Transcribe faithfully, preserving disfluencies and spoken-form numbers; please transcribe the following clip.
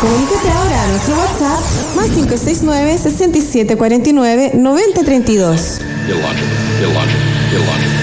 Comunícate ahora a nuestro WhatsApp más cinco seis nueve, seis siete cuatro nueve, nueve cero tres dos. Illogical, illogical, illogical.